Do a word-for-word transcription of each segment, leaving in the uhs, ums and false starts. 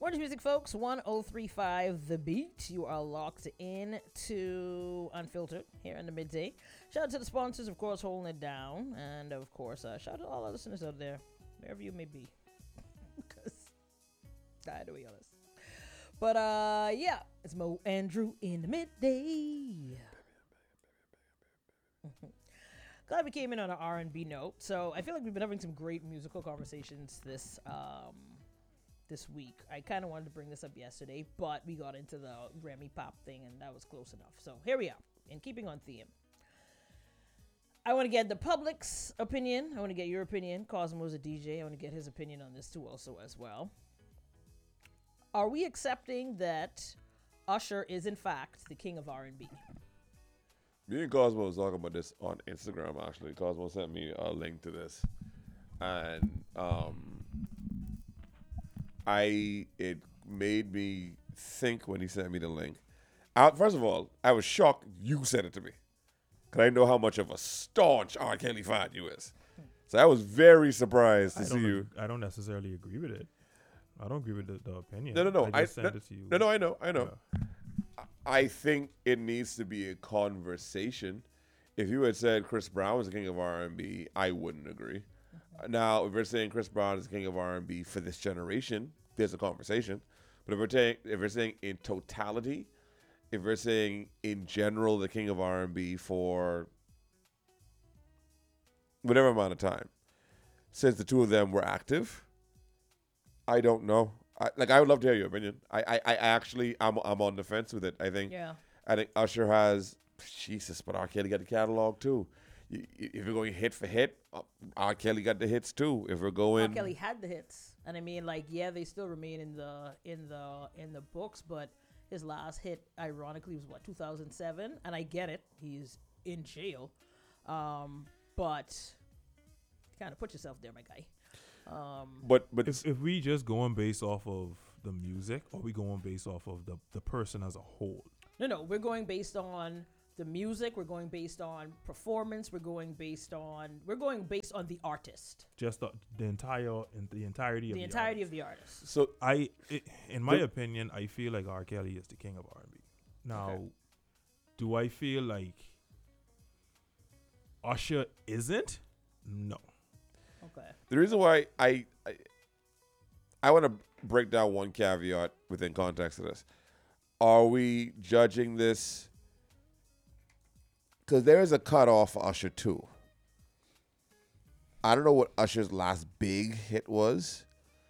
Orange Music, folks, one oh three point five The Beat. You are locked in to Unfiltered here in the midday. Shout out to the sponsors, of course, holding it down. And, of course, uh, shout out to all our listeners out there, wherever you may be. Because, I to be honest. But, uh, yeah, it's Mo Andrew in the midday. Glad we came in on an R and B note. So, I feel like we've been having some great musical conversations this, um... this week. I kind of wanted to bring this up yesterday, but we got into the Remy Pop thing, and that was close enough. So here we are, in keeping on theme. I want to get the public's opinion. I want to get your opinion. Cosmo's a D J. I want to get his opinion on this too also as well. Are we accepting that Usher is, in fact, the king of R and B? Me and Cosmo was talking about this on Instagram, actually. Cosmo sent me a link to this. And, um... I it made me think when he sent me the link. I, first of all, I was shocked you sent it to me, because I know how much of a staunch R. Kelly fan you is. So I was very surprised to I see don't, you. I don't necessarily agree with it. I don't agree with the, the opinion. No, no, no. I just I, sent no, it to you. No, no, I know, I know. Yeah. I think it needs to be a conversation. If you had said Chris Brown was the king of R and B, I wouldn't agree. Now, if we're saying Chris Brown is the king of R and B for this generation, there's a conversation. But if we're, saying, if we're saying in totality, if we're saying in general the king of R and B for whatever amount of time, since the two of them were active, I don't know. I, like, I would love to hear your opinion. I, I, I actually, I'm, I'm on the fence with it. I think, Yeah. I think Usher has, Jesus, but R. Kelly got the catalog too. If we're going hit for hit, R. Kelly got the hits too. If we're going, R. Kelly had the hits, and I mean, like, yeah, they still remain in the in the in the books. But his last hit, ironically, was what two thousand seven, and I get it, he's in jail, um, but kind of put yourself there, my guy. Um, but but If, if we just going based off of the music, or we going based off of the, the person as a whole? no, no, we're going based on the music. We're going based on performance. We're going based on we're going based on the artist, Just the, the entire in the entirety of the the entirety artist. of the artist. so I, it, in my The- opinion, I feel like R. Kelly is the king of R and B. Now, Okay. do I feel like Usher isn't? No. Okay. the reason why I I, I want to break down one caveat within context of this. Are we judging this? Because there is a cutoff for Usher too. I don't know what Usher's last big hit was,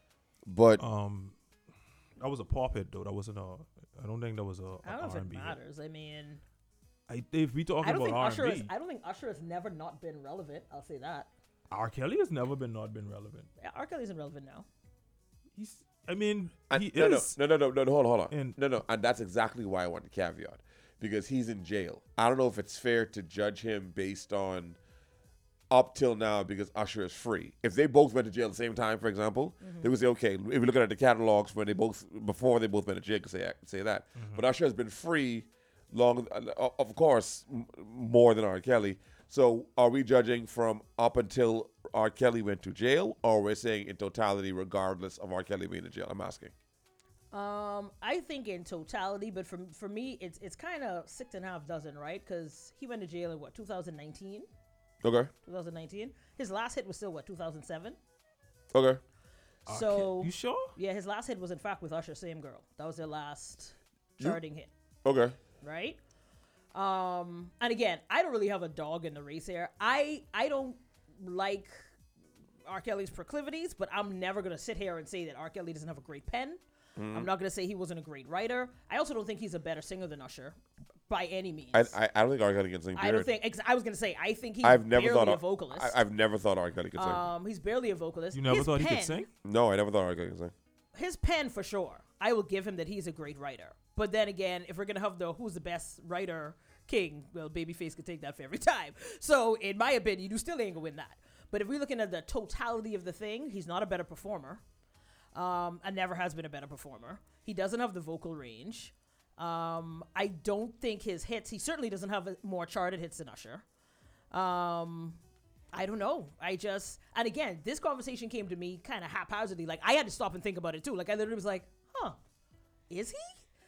but Um, that was a pop hit though. That wasn't a. I don't think that was a, a I don't know if R it and B hit. matters. I mean, I if we talking I don't about think R Usher and is. B, I don't think Usher has never not been relevant. I'll say that. R. Kelly has never been not been relevant. Yeah, R. Kelly's irrelevant now. He's. I mean, and, he no, is. no, no, no, no, no, hold on, hold on. And- no, no, and that's exactly why I want the caveat, because he's in jail. I don't know if it's fair to judge him based on up till now because Usher is free. If they both went to jail at the same time, for example, they would say, okay, if you're looking at the catalogs when they both before they both went to jail, could say say that. But Usher has been free long, uh, of course, m- more than R. Kelly. So are we judging from up until R. Kelly went to jail, or we're saying in totality, regardless of R. Kelly being in jail? I'm asking. Um, I think in totality, but for for me, it's it's kind of six and a half dozen, right? Because he went to jail in what two thousand nineteen. Okay. two thousand nineteen. His last hit was still what two thousand seven. Okay. R. So Ke- you sure? yeah, his last hit was in fact with Usher, Same Girl. That was their last You- charting hit, Okay. right? Um, and again, I don't really have a dog in the race here. I I don't like R. Kelly's proclivities, but I'm never gonna sit here and say that R. Kelly doesn't have a great pen. I'm not gonna say he wasn't a great writer. I also don't think he's a better singer than Usher, by any means. I, I I don't think R. Kelly can sing. I Period. don't think. Ex- I was gonna say. I think he's I've never barely thought a R- vocalist. I, I've never thought R. Kelly could sing. um, he's barely a vocalist. You never His thought he pen, could sing? no, I never thought R. Kelly could sing. His pen, for sure. I will give him that he's a great writer. But then again, if we're gonna have the who's the best writer king, well, Babyface could take that for every time. So in my opinion, you still ain't gonna win that. But if we're looking at the totality of the thing, he's not a better performer. Um, and never has been a better performer. He doesn't have the vocal range. Um, I don't think his hits. He certainly doesn't have a- more charted hits than Usher. Um, I don't know. I just and again, this conversation came to me kind of haphazardly. Like I had to stop and think about it too. Like I literally was like, huh. is he?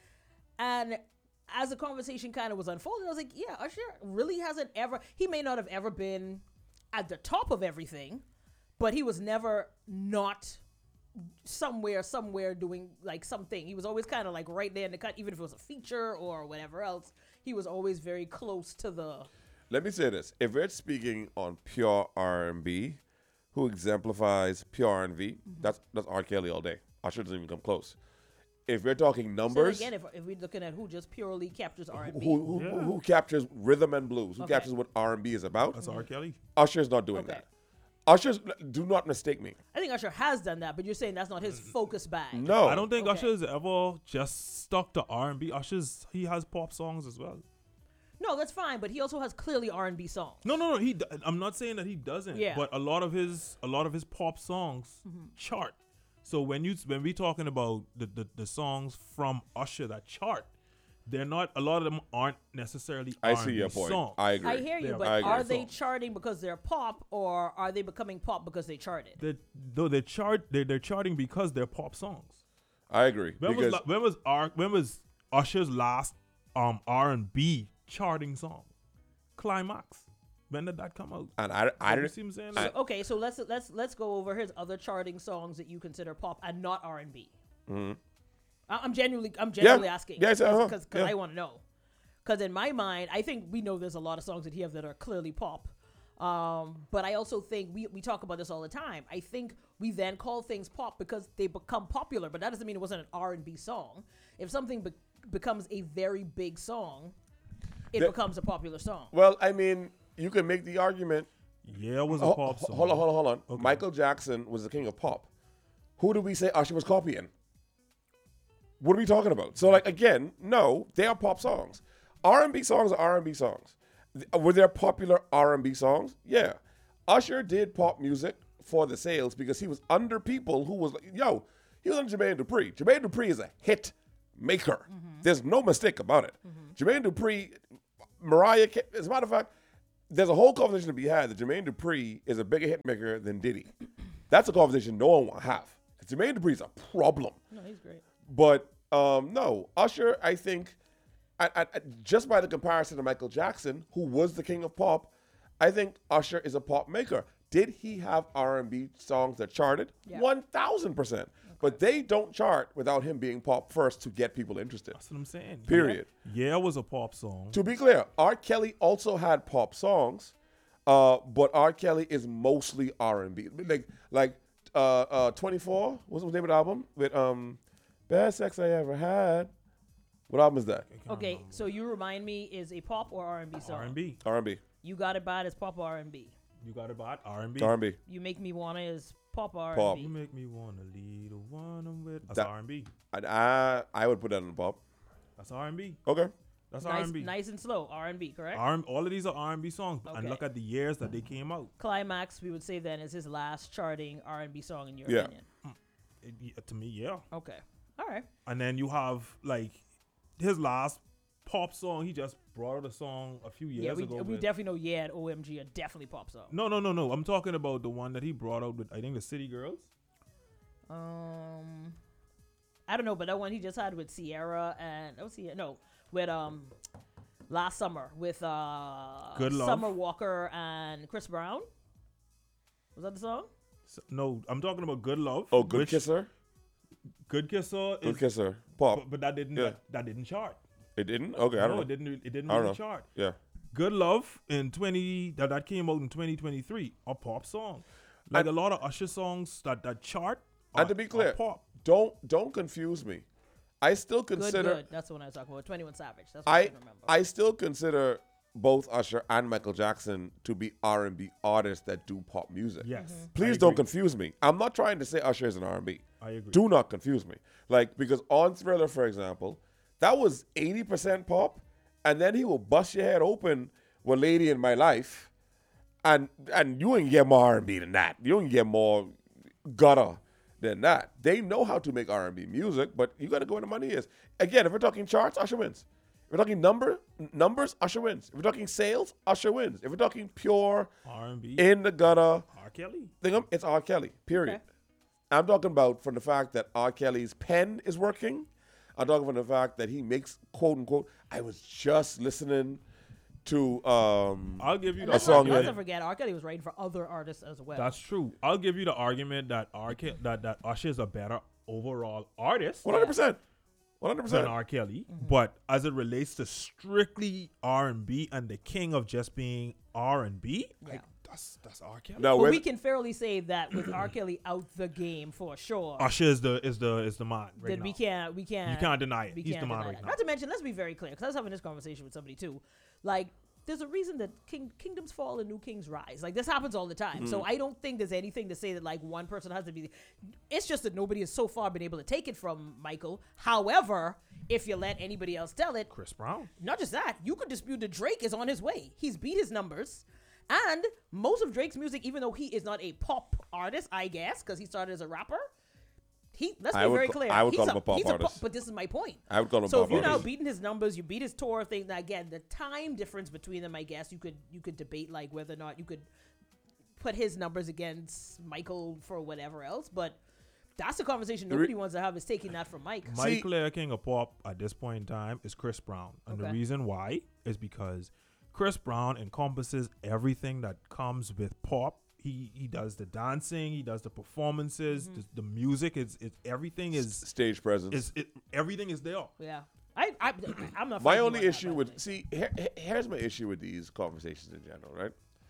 And as the conversation kind of was unfolding, I was like, yeah, Usher really hasn't ever, he may not have ever been at the top of everything, but he was never not somewhere, somewhere doing like something. He was always kind of like right there in the cut, even if it was a feature or whatever else. He was always very close to the. Let me say this: if we're speaking on pure R and B, who exemplifies pure R and B, mm-hmm. that's that's R. Kelly all day. Usher doesn't even come close. If we're talking numbers, so again, if, if we're looking at who just purely captures R and B, who who, yeah. who who captures rhythm and blues, who okay. captures what R and B is about, That's R. Kelly. Usher's not doing okay. that. Usher's, do not mistake me. I think Usher has done that, but you're saying that's not his focus bag. No, I don't think Okay. Usher's ever just stuck to R and B. Usher's he has pop songs as well. No, that's fine, but he also has clearly R and B songs. No, no, no. He. d- I'm not saying that he doesn't. Yeah. But a lot of his a lot of his pop songs Mm-hmm. chart. So when you when we talking about the, the the songs from Usher that chart, they're not. A lot of them aren't necessarily. I R and B see your point. Songs. I agree. I hear you, Yeah, but I agree. are they Songs. charting because they're pop, or are they becoming pop because they charted? They're, though they're chart they're, they're charting because they're pop songs. I agree. When because was la- when was R, when was Usher's last um R and B charting song? Climax. When did that come out? and I, I you didn't. see what I'm saying? I- Like, Okay, so let's let's let's go over his other charting songs that you consider pop and not R and B. Mhm. I- I'm genuinely I'm genuinely asking. Yes, uh-huh. because Yeah. I want to know. Because in my mind, I think we know there's a lot of songs that he have that are clearly pop. Um, but I also think we, we talk about this all the time. I think we then call things pop because they become popular, but that doesn't mean it wasn't an R and B song. If something be- becomes a very big song, it The- becomes a popular song. Well, I mean, you can make the argument. yeah, it was a Ho- pop ho- song. hold on, hold on, hold on. Okay. Michael Jackson was the king of pop. Who did we say Usher was copying? What are we talking about? So, like, again, no, they are pop songs. R and B songs are R and B songs. Th- Were there popular R and B songs? Yeah. Usher did pop music for the sales because he was under people who was like, yo, he was under Jermaine Dupri. Jermaine Dupri is a hit maker. There's no mistake about it. Jermaine Dupri, Mariah, Ca- as a matter of fact, there's a whole conversation to be had that Jermaine Dupri is a bigger hit maker than Diddy. That's a conversation no one will have. Jermaine Dupri is a problem. No, he's great. But um, no, Usher, I think, I, I, I- just by the comparison to Michael Jackson, who was the king of pop, I think Usher is a pop maker. Did he have R and B songs that charted? Yeah. one thousand percent. But they don't chart without him being pop first to get people interested. That's what I'm saying. Period. Yeah, yeah, it was a pop song. To be clear, R. Kelly also had pop songs, uh, but R. Kelly is mostly R and B. Like, like uh, uh, twenty-four, what's the name of the album? With um, Best Sex I Ever Had. What album is that? Okay, so you remind me, is a pop or R and B song? R and B. R and B. You Got It Bad is pop or R and B. You got it bad. R and B. R and B. You Make Me Wanna is pop or Pop. R You and B. make me wanna lead a one I'm with. That's That- R and B. I, I, I would put that in the pop. That's R and B. Okay. That's R Nice, and B. nice and slow, R and B, correct? R- all of these are R and B songs, and Okay. look at the years that they came out. Climax, we would say then, is his last charting R and B song in your Yeah. opinion. It- y- to me, yeah. Okay, all right. And then you have like his last pop song. He just brought out a song a few years Yeah, we, ago. we with- definitely know Yeah and O M G are definitely pop songs. no, no, no, no. I'm talking about the one that he brought out with I think the City Girls. Um, I don't know, but that one he just had with Sierra and oh Sierra, no, with um, last summer with uh, Good Love. Summer Walker and Chris Brown. Was that the song? So, no, I'm talking about Good Love. Oh, Good which- Kisser. Good Kisser. Good Is, Kisser. Pop. but, but that didn't Yeah. that, that didn't chart. It didn't? Okay, I don't no, know. it didn't. It didn't I don't really know. chart. Yeah. Good Love in twenty that, that came out in twenty twenty-three, a pop song. Like And- a lot of Usher songs that, that chart. And are- to be are clear, pop. don't don't confuse me. I still Good, consider good. That's the one I was talking about. twenty-one Savage. That's what I, I can remember. I still consider both Usher and Michael Jackson to be R and B artists that do pop music. Yes. Mm-hmm. I Please don't agree. confuse me. I'm not trying to say Usher is an R and B. I agree. Do not confuse me. Like, because on Thriller, for example, that was eighty percent pop, and then he will bust your head open with Lady in My Life, and and you ain't get more R and B than that. You ain't get more gutter than that. They know how to make R and B music, but you got to go where the money is. Again, if we're talking charts, Usher wins. If we're talking number numbers, Usher wins. If we're talking sales, Usher wins. If we're talking pure R and B. in the gutter R. Kelly. thing, it's R. Kelly. Period. Okay. I'm talking about from the fact that R. Kelly's pen is working, I'm talking about the fact that he makes quote unquote. I was just listening to um. I'll give you And the a let's, song not, let's yeah. not forget, R. Kelly was writing for other artists as well. That's true. I'll give you the argument that R. Ke- that that Usher is a better overall artist One hundred percent. One hundred than percent. R. Kelly, Mm-hmm. but as it relates to strictly R and B and the king of just being R and B, Yeah. that's that's R. Kelly. Now but when we can fairly say that with R. Kelly out the game for sure. Usher is the is the is the man right then now. we can't we can't You can't deny it. we He's can't the man deny right that. now. Not to mention, let's be very clear, because I was having this conversation with somebody too. Like, there's a reason that king, kingdoms fall and new kings rise. Like, this happens all the time. So I don't think there's anything to say that like one person has to be. It's just that nobody has so far been able to take it from Michael. However, if you let anybody else tell it, Chris Brown. not just that, you could dispute that Drake is on his way. He's beat his numbers. And most of Drake's music, even though he is not a pop artist, I guess, because he started as a rapper, he let's be I would very ca- clear. I would he's call him a pop he's artist. but this is my point. I would call him So pop if you're now artist. beating his numbers, you beat his tour thing. Again, the time difference between them, I guess you could you could debate like whether or not you could put his numbers against Michael for whatever else. But that's the conversation re- nobody wants to have, is taking that from Mike. My See- clear king of pop at this point in time is Chris Brown. And the Okay. reason why is because Chris Brown encompasses everything that comes with pop. He he does the dancing, he does the performances, Mm-hmm. the, the music is it's everything is Stage presence. is it everything is there. Yeah, I, I I'm not. My fighting you only on that, issue by the with way. see here, here- here's my issue with these conversations in general, right?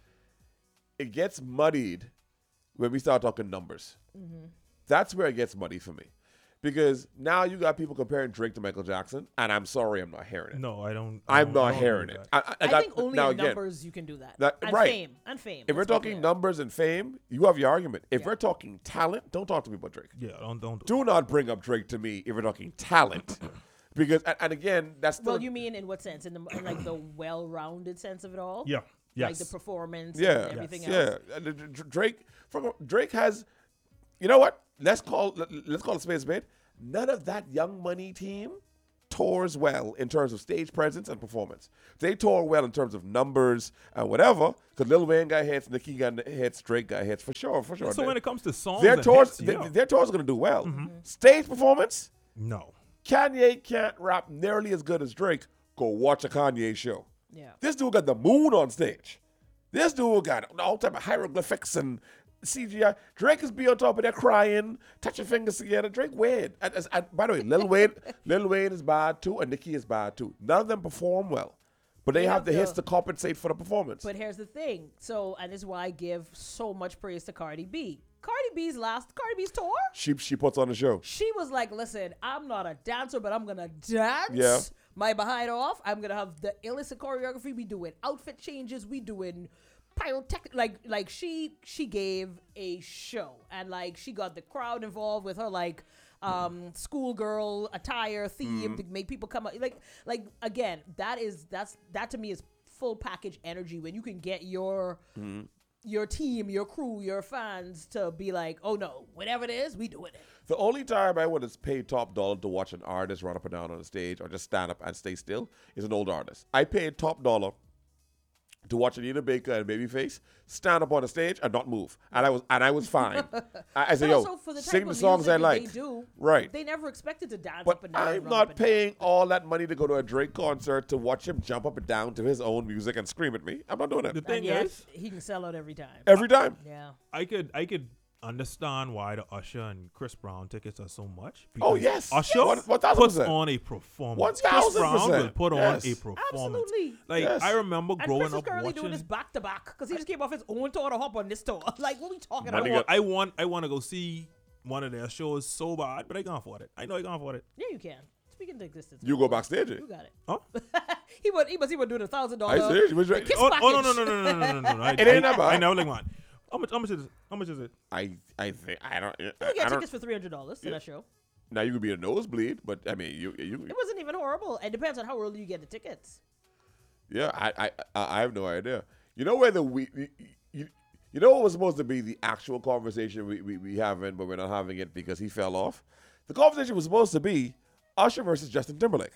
It gets muddied when we start talking numbers. Mm-hmm. That's where it gets muddy for me, because now you got people comparing Drake to Michael Jackson, and I'm sorry, I'm not hearing it. No, I don't. I I'm don't- I not don't hearing agree it. with that. I, I, I got- think only now in again, numbers you can do that. That- and right. fame. And fame. if we're let's be talking clear. numbers and fame, you have your argument. If Yeah. we're talking talent, don't talk to me about Drake. Yeah, don't don't. Do not bring up Drake to me if we're talking talent, because and, and again, that's still Well, you mean in what sense? In the in like the well-rounded sense of it all? Yeah. Yes. Like the performance yeah, and everything yeah. else. Uh, D- D- Drake, from, Drake has, you know what? Let's call let, let's call it spade a spade. None of that Young Money team tours well in terms of stage presence and performance. They tour well in terms of numbers and whatever. Because Lil Wayne got hits, Nicki got hits, Drake got hits for sure, for sure. so when it comes to songs, their and tours, hits, their, yeah. their tours are gonna do well. Stage performance, no. Kanye can't rap nearly as good as Drake. Go watch a Kanye show. Yeah. This dude got the moon on stage. This dude got all type of hieroglyphics and C G I. Drake is be on top of there crying, touching fingers together. Drake Wayne. And, and, and by the way, Lil Wayne, Lil Wayne is bad too, and Nicki is bad too. None of them perform well, but they, They have, have the hits the- to compensate for the performance. But here's the thing. So, and this is why I give so much praise to Cardi B. Cardi B's last, Cardi B's tour, she she puts on the show. she was like, listen, I'm not a dancer, but I'm going to dance Yeah. my behind off. I'm going to have the illicit choreography. We doing outfit changes. We doing pyrotech. Like, like she, she gave a show, and like, she got the crowd involved with her, like, um, schoolgirl attire theme to make people come out. Like, like again, that is, that's, that to me is full package energy when you can get your, your team, your crew, your fans to be like, oh no, whatever it is, we doing it. The only time I would have paid top dollar to watch an artist run up and down on the stage or just stand up and stay still is an old artist. I paid top dollar to watch Anita Baker and Babyface stand up on the stage and not move, and I was and I was fine. I, I said, But "Yo, also for the type sing of the songs I music that like." They do, Right. They never expected to dance But up and down. and I'm run up not and down. paying all that money to go to a Drake concert to watch him jump up and down to his own music and scream at me. I'm not doing The it thing And yet, is, he can sell out every time. every time. Yeah. I could I could understand why the Usher and Chris Brown tickets are so much. Oh, because yes. Usher One- one thousand puts percent. on a performance. One Chris thousand Brown will percent. put Yes. on a performance. Absolutely. Like Yes. I remember And growing Chris is up currently watching. doing this back to back because he just came off his own tour to hop on this tour. Like, what are we talking My I about? nigga- want, I want I want to go see one of their shows so bad, but I can't afford it. I know I can't afford it. Yeah, you can. Speaking to existence. You go backstage. You got it. Huh? he would. He must. He would do the thousand I dollar. serious? Which- the kiss Oh, package. oh no no no no no no no no! no. I, It ain't I, that bad. I never like mine. How much? How much is it? How much is it? I I think I don't. You I could get don't tickets for three hundred dollars to that show. now you could be a nosebleed, but I mean you you. It wasn't even horrible. It depends on how early you get the tickets. Yeah, I, I I I have no idea. You know where the we you, you, you know what was supposed to be the actual conversation we, we we having, but we're not having it because he fell off. The conversation was supposed to be Usher versus Justin Timberlake,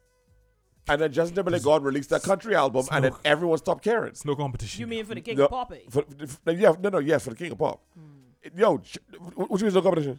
and then Justin Timberlake gone released that country album, and then everyone stopped caring. It's no competition. You mean for the King No, of Pop? eh? For, for, yeah, no, no, yes, for the King of Pop. Yo, sh- what you mean no competition?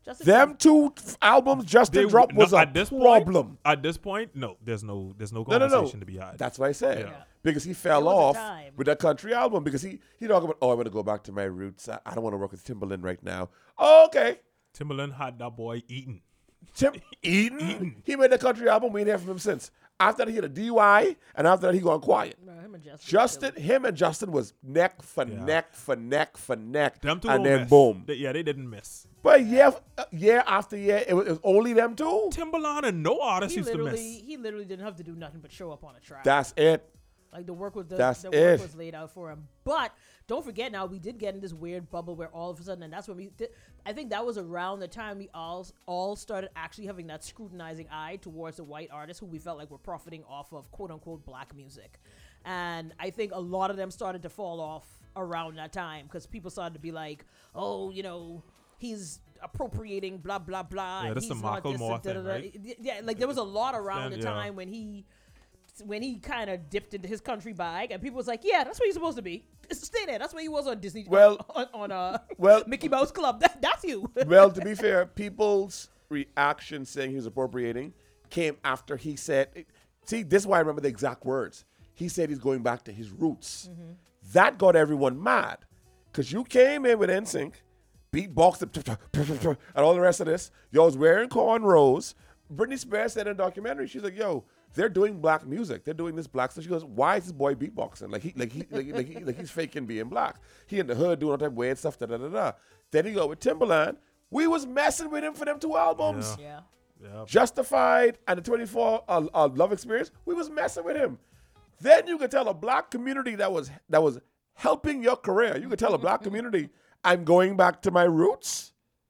Justin Them two f- albums Justin They- dropped no, was a at this problem. Point, at this point, no, there's no, there's no No, no, conversation no. to be had. That's what I said. Yeah. Because he fell There was a off time. with that country album because he he talking about, oh, I'm going to go back to my roots. I, I don't want to work with Timbaland right now. Oh, okay. Timberland had that boy eating. Tim Eaton. He made the country album. We ain't heard from him since. After that, he had a D U I, and after that, he gone quiet. No, him and Justin. Justin, him and Justin was neck for Yeah. neck for neck for neck, Them two and don't then miss. boom. They- yeah, they didn't miss. But year, uh, year after year, it was, it was only them two. Timberland and no artist He used to literally, miss. he literally didn't have to do nothing but show up on a track. That's it. Like the work was the, That's the work it. was laid out for him. But don't forget now, we did get in this weird bubble where all of a sudden, and that's when we did, I think that was around the time we all all started actually having that scrutinizing eye towards the white artists who we felt like were profiting off of quote unquote black music. And I think a lot of them started to fall off around that time because people started to be like, oh, you know, he's appropriating blah blah blah. Yeah, and that's the he's not this Macklemore and da-da-da. thing, right? Yeah, like there was a lot around Then, the yeah. time when he when he kind of dipped into his country bag, and people was like, "Yeah, that's where you're supposed to be. Just stay there. That's where he was on Disney. Well- on, on uh, well- Mickey Mouse Club. That, that's you." Well, to be fair, people's reaction saying he was appropriating came after he said, see, this is why I remember the exact words. He said he's going back to his roots. That got everyone mad because you came in with N Sync, beatbox, and all the rest of this. Yo was wearing cornrows. Britney Spears said in a documentary, she's like, yo, they're doing black music. They're doing this black stuff. She goes, why is this boy beatboxing? Like he, like he, like, like, he, like he's faking being black. He in the hood doing all type of weird stuff. Da da da da. Then he go with Timbaland. We was messing with him for them two albums, Yeah. Yeah. Yeah. Justified and the twenty-four uh, uh, Love Experience. We was messing with him. Then you could tell a black community that was that was helping your career. You could tell a black community, I'm going back to my roots.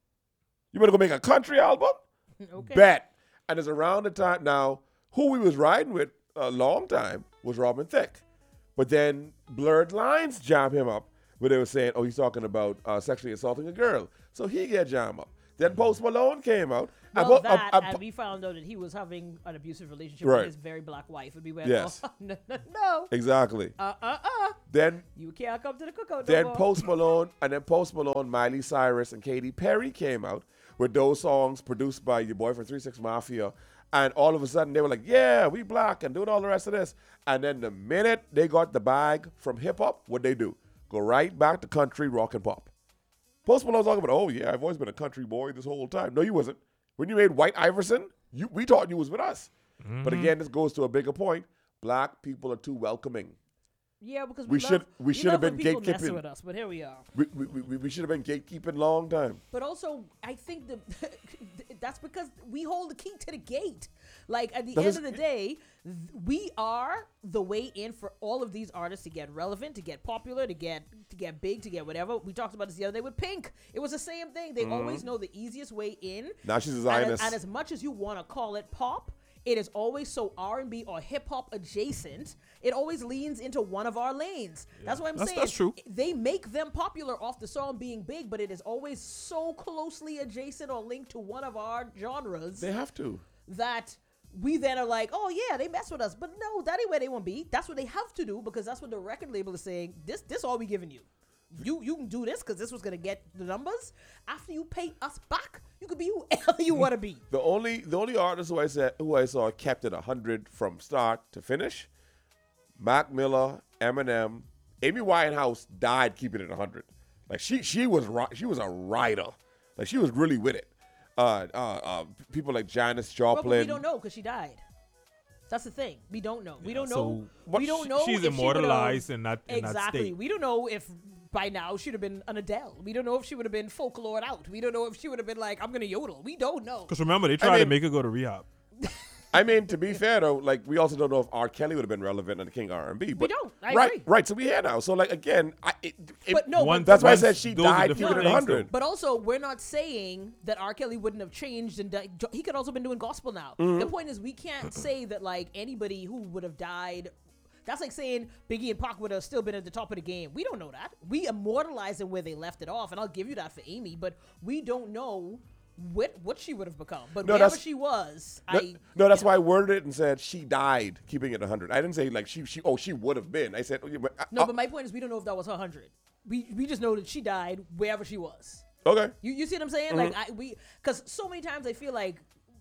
You better go make a country album. Okay. Bet. And it's around the time now, who we was riding with a long time was Robin Thicke. But then Blurred Lines jam him up where they were saying, oh, he's talking about uh, sexually assaulting a girl. So he get jammed up. Then Post Malone came out. and Well, po- uh, that, uh, and po- we found out that he was having an abusive relationship Right. with his very black wife, and we went, Yes. "Oh, no, no, no, exactly. uh, uh, uh, Then you can't come to the cookout." no then more." Post Malone and then Post Malone, Miley Cyrus, and Katy Perry came out with those songs produced by your boy from three six Mafia. And all of a sudden they were like, yeah, we black and doing all the rest of this. And then the minute they got the bag from hip hop, what they do? Go right back to country, rock, and pop. Post Malone's talking about, oh yeah, I've always been a country boy this whole time. No, you wasn't. When you made White Iverson, you we thought you was with us. But again, this goes to a bigger point. Black people are too welcoming. Yeah, because we, We love, should- we should have love when been people mess gatekeeping. with us, but here we are. We, we, we, we should have been gatekeeping long time. But also, I think the that's because we hold the key to the gate. Like at the That end is- of the day, th- we are the way in for all of these artists to get relevant, to get popular, to get to get big, to get whatever. We talked about this the other day with Pink. It was the same thing. They always know the easiest way in. Now she's a And as, Zionist. and as much as you want to call it pop, it is always so R and B or hip hop adjacent. It always leans into one of our lanes. That's what I'm That's- saying. that's true. They make them popular off the song being big, but it is always so closely adjacent or linked to one of our genres They have to. that we then are like, oh yeah, they mess with us. But no, that ain't where they want to be. That's what they have to do because that's what the record label is saying. This, this all we giving you. You, you can do this because this was gonna get the numbers. After you pay us back, you could be whoever you want to be. The only the only artist who I said who I saw kept it a hundred from start to finish, Mac Miller, Eminem, Amy Winehouse died keeping it a hundred. Like she she was ri- she was a writer. Like she was really with it. Uh, uh, uh, people like Janis Well, Joplin. but we don't know because she died. That's the thing. We don't know. We don't know. So we don't sh- know. She's if she would've- immortalized in that in that Exactly. state. We don't know if by now she'd have been an Adele. We don't know if she would have been folklore out. We don't know if she would have been like, I'm gonna yodel. We don't know. Because remember, they tried to mean- make her go to rehab. I mean, to be fair though, like we also don't know if R. Kelly would have been relevant in the King R and B. But don't. I right, agree. right. So we here now. So like again, I, it, it, But no, One- but, that's why I once said she those are died different keeping it a things, though. hundred. but also we're not saying that R. Kelly wouldn't have changed and di- he could also been doing gospel now. Mm-hmm. The point is we can't say that like anybody who would have died. That's like saying Biggie and Pac would have still been at the top of the game. We don't know that. We immortalize them where they left it off, and I'll give you that for Amy. But we don't know what what she would have become. But No, wherever that's- she was, No, I no, that's you why know. I worded it and said she died keeping it a hundred. I didn't say like she she oh she would have been. I said oh, yeah, but, uh, No, uh, but my point is we don't know if that was her hundred. We we just know that she died wherever she was. Okay. You you see what I'm saying? Like I we because so many times I feel like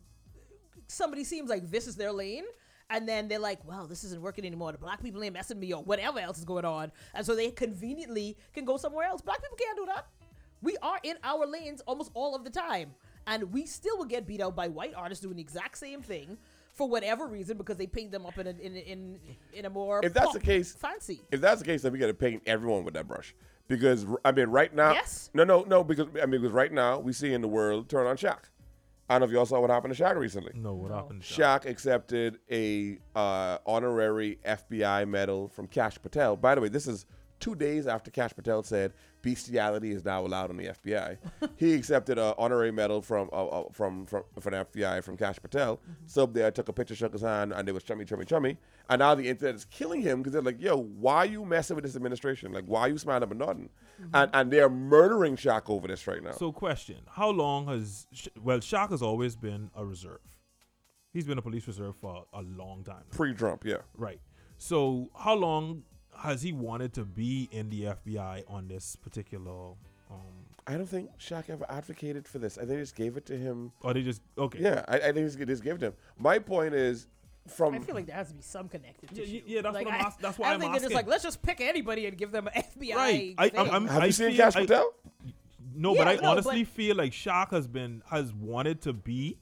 somebody seems like this is their lane. And then they're like, well, this isn't working anymore. The black people ain't messing me or whatever else is going on. And so they conveniently can go somewhere else. Black people can't do that. We are in our lanes almost all of the time. And we still will get beat out by white artists doing the exact same thing for whatever reason because they paint them up in a, in, in, in a more If that's pop the case, fancy. If that's the case, then we got to paint everyone with that brush. Because, I mean, right now. Yes. No, no, no. Because, I mean, because right now we see in the world turn on Shaq. I don't know if y'all saw what happened to Shaq recently. No, what happened? to Shaq? Shaq accepted a uh, honorary F B I medal from Kash Patel. By the way, this is two days after Kash Patel said bestiality is now allowed in the F B I. He accepted an honorary medal from uh, uh, from from from the F B I from Kash Patel. Mm-hmm. So there, took a picture, shook his hand, and it was chummy, chummy, chummy. And now the internet is killing him because they're like, "Yo, why are you messing with this administration? Like, why are you smiling up and nodding?" Mm-hmm. And and they're murdering Shaq over this right now. So, question: how long has Sh- well, Shaq has always been a reserve. He's been a police reserve for a long time now. Pre-Trump, yeah. Right. So, how long has he wanted to be in the F B I on this particular? Um, I don't think Shaq ever advocated for this. I think they just gave it to him. or they just okay? Yeah, I, I think they just gave it to him. My point is, from I feel like there has to be some connective Yeah, tissue. yeah, that's like, what I'm I, ask- that's why I I'm think they're just asking. like, let's just pick anybody and give them an F B I Right. I- thing. I'm- I'm- have I you seen feel- Kash I- Patel? No, Yeah, but I no, honestly but- feel like Shaq has been has wanted to be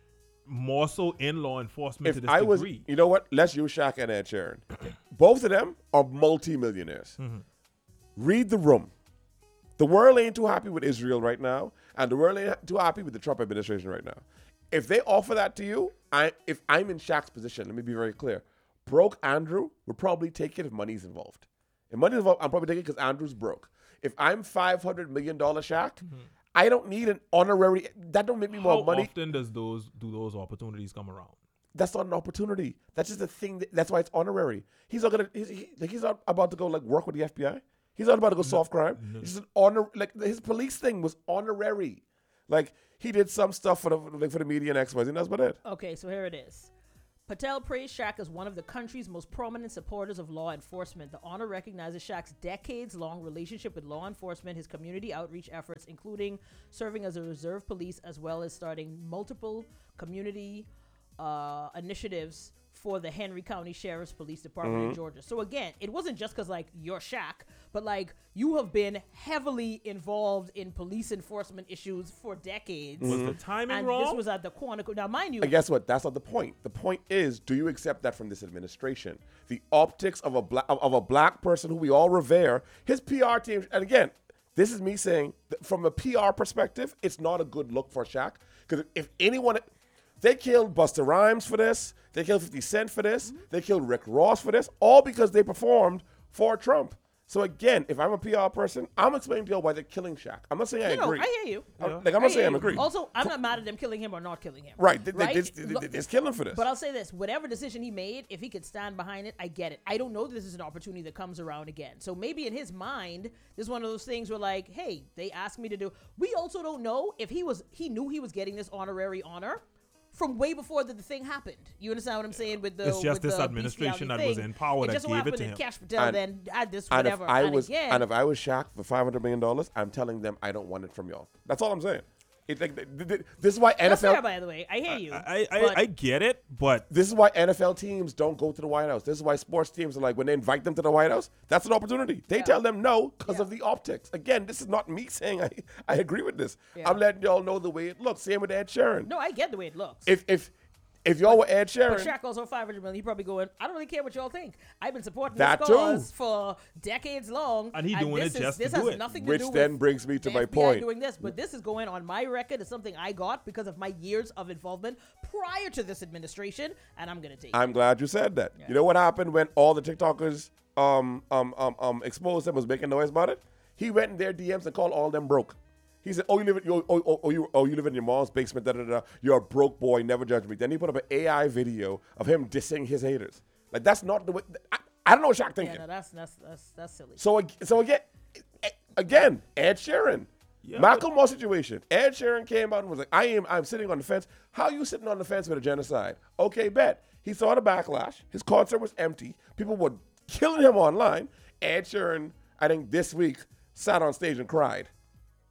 more so in law enforcement to If this I was, degree. you know what? Let's use Shaq and Ed Sheeran. Both of them are multimillionaires. Mm-hmm. Read the room. The world ain't too happy with Israel right now, and the world ain't too happy with the Trump administration right now. If they offer that to you, I if I'm in Shaq's position, let me be very clear. Broke Andrew would probably take it if money's involved. If money's involved, I'm probably taking it because Andrew's broke. If I'm five hundred million dollars Shaq, I don't need an honorary. That don't make me more How money. often does those do those opportunities come around? That's not an opportunity. That's just a thing. That, that's why it's honorary. He's not gonna. He's, he, like he's not about to go like work with the F B I. He's not about to go soft crime. It's just an honor. Like his police thing was honorary. Like he did some stuff for the like for the media and X Y Z. And that's about it. Okay, so here it is. Patel praised Shaq as one of the country's most prominent supporters of law enforcement. The honor recognizes Shaq's decades-long relationship with law enforcement, his community outreach efforts, including serving as a reserve police, as well as starting multiple community uh, initiatives for the Henry County Sheriff's Police Department Mm-hmm. in Georgia. So again, it wasn't just because like you're Shaq, but like you have been heavily involved in police enforcement issues for decades. Was the timing And wrong? this was at the Quantico. Now, mind you, And guess what? That's not the point. The point is, do you accept that from this administration? The optics of a black of, of a black person who we all revere, his P R team. And again, this is me saying, that from a P R perspective, it's not a good look for Shaq. Because if anyone, they killed Busta Rhymes for this, they killed fifty Cent for this, Mm-hmm. they killed Rick Ross for this, all because they performed for Trump. So again, if I'm a P R person, I'm explaining to you why they're killing Shaq. I'm not saying I no, no, agree. I hear you. I'm- Like I'm not I saying hear I'm you. agreeing. Also, I'm not mad at them killing him or not killing him. Right, they, they, right? they, they, Look- they, they're killing for this. But I'll say this: whatever decision he made, if he could stand behind it, I get it. I don't know that this is an opportunity that comes around again. So maybe in his mind, this is one of those things where, like, hey, they asked me to do. We also don't know if he was he knew he was getting this honorary honor from way before the, the thing happened. You understand what I'm saying? With the It's just with this the administration bestiality that was thing. in power it that just so gave it happened to that him. Kash Patel And- then had this And whatever. if I and was again, and if I was Shaq for five hundred million dollars, I'm telling them I don't want it from y'all. That's all I'm saying. It's like th- th- th- this is why that's N F L. fair, by the way. I hear you. I I, but- I get it, but This is why N F L teams don't go to the White House. This is why sports teams are like when they invite them to the White House, that's an opportunity. They Yeah. tell them no because Yeah. of the optics. Again, this is not me saying I, I agree with this. Yeah. I'm letting y'all know the way it looks. Same with Ed Sheeran. no, I get the way it looks. If if if y'all were Ed Sheeran, But Shaq also five hundred million. He probably going, I don't really care what y'all think. I've been supporting That this too. cause for decades long. And he doing this it is, just to this do has it. nothing Which to do then with brings me to the my F B I point. doing this, but this is going on my record. It's something I got because of my years of involvement prior to this administration, and I'm gonna take it. I'm glad you said that. Yeah. You know what happened when all the TikTokers um um um um exposed them, was making noise about it? He went in their D Ms and called all them broke. He said, "Oh, you live in you, oh, oh, oh, you oh you live in your mom's basement. Da, da, da. You're a broke boy. Never judge me." Then he put up an A I video of him dissing his haters. Like that's not the way. I, I don't know what Shaq Yeah, thinking. no, that's that's that's that's silly. So ag- so again, eh, again, Ed Sheeran, Yeah, Macklemore situation. Ed Sheeran came out and was like, "I am I'm sitting on the fence." How you sitting on the fence with a genocide? Okay, bet. He saw the backlash. His concert was empty. People were killing him online. Ed Sheeran, I think this week, sat on stage and cried.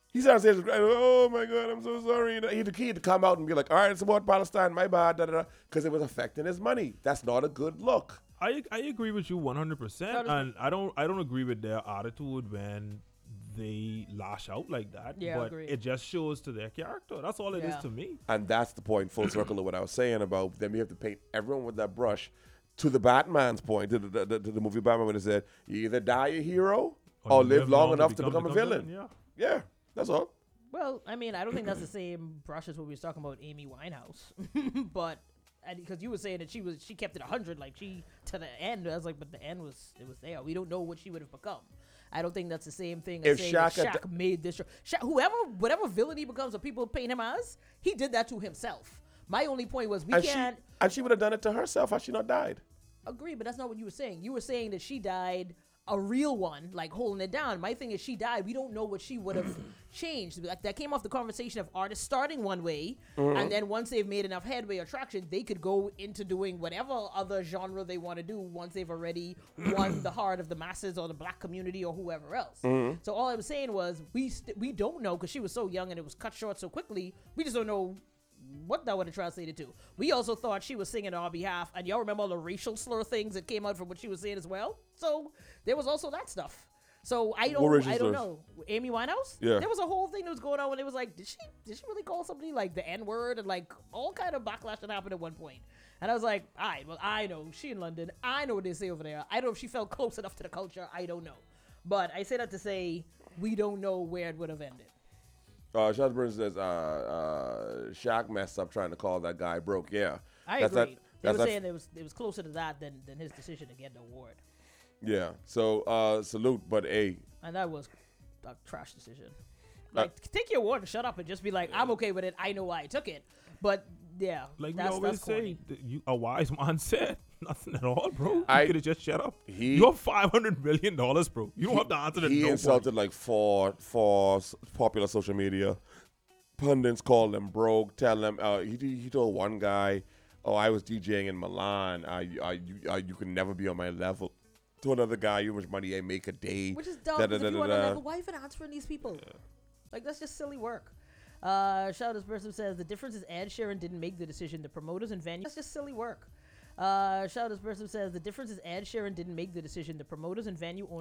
He started saying, "Oh my God, I'm so sorry." He had, to, he had to come out and be like, "All right, it's about Palestine, my bad," da da da, because it was affecting his money. That's not a good look. I I agree with you one hundred percent, and I don't I don't agree with their attitude when they lash out like that. Yeah, but agreed. it just shows to their character. That's all it is Yeah. to me. And that's the point, full circle of what I was saying about them. You have to paint everyone with that brush. To the Batman's point, to the, the, the, to the movie Batman, when it said, "You either die a hero or, you live long enough to become, a villain." Yeah. Yeah, that's all. Well, I mean, I don't think that's the same brush as what we was talking about Amy Winehouse, but because you were saying that she was she kept it a hundred, like she to the end. I was like, but the end was it was there. We don't know what she would have become. I don't think that's the same thing as If saying Shaq that had Shaq made this. Shaq, whoever, whatever villain he becomes, or people paint him as, he did that to himself. My only point was we And she, can't and she would have done it to herself had she not died. agree, but that's not what you were saying. You were saying that she died a real one, like holding it down. My thing is she died. We don't know what she would have changed. Like that came off the conversation of artists starting one way, and then once they've made enough headway or traction, they could go into doing whatever other genre they want to do once they've already won the heart of the masses or the black community or whoever else. So all I was saying was we st- we don't know because she was so young and it was cut short so quickly. We just don't know what that would have translated to. We also thought she was singing on our behalf, and y'all remember all the racial slur things that came out from what she was saying as well. So there was also that stuff. So I don't, racial I don't slurs? know. Amy Winehouse. Yeah. There was a whole thing that was going on when it was like, did she, did she really call somebody like the N word and like all kind of backlash that happened at one point. And I was like, all right, well I know she in London. I know what they say over there. I don't know if she felt close enough to the culture. I don't know. But I say that to say we don't know where it would have ended. Uh, Charles Burns says, uh, uh, Shaq messed up trying to call that guy broke. Yeah. I That's agree. that- they that's were that- saying it was it was closer to that than, than his decision to get the award. Yeah. So, uh, salute, but a And that was a trash decision. Like, take your award and shut up and just be like, I'm okay with it. I know why I took it. But, yeah. Like we that's, always that's say, corny. th- you, a wise man said nothing at all, bro. I- You could have just shut up. he- you have five hundred million dollars, bro. You don't have to answer to he nobody. insulted like four, four s- popular social media pundits, called them broke, tell them, uh, he, he told one guy, "Oh, I was DJing in Milan. Uh, you, uh, you, uh, you can never be on my level." To another guy, "You know how much money I make a day?" Which is dumb. Da, 'Cause da, if da, you want da, to da. level, why even answering these people? Like, that's just silly work. Uh, shout out this person says, the difference is Ed Sheeran didn't make the decision. The promoters and venues. That's just silly work. Uh, shout out this person says, the difference is Ed Sheeran didn't make the decision. The promoters and venue owners